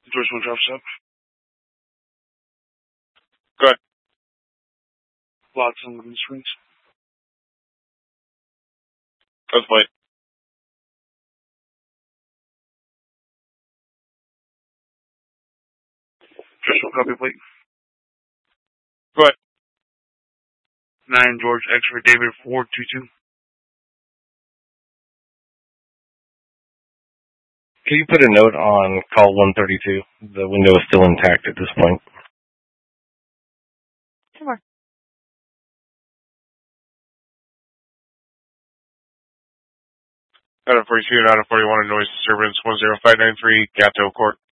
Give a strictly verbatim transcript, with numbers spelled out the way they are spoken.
George one drops up. Go ahead. Blocks on wooden springs. That's plate. George one copy plate. Go ahead. Nine George X-ray David four two two. Can you put a note on call one thirty-two? The window is still intact at this point. Sure. Item forty-two and item forty-one, a noise disturbance one zero five nine three, Gatto Court.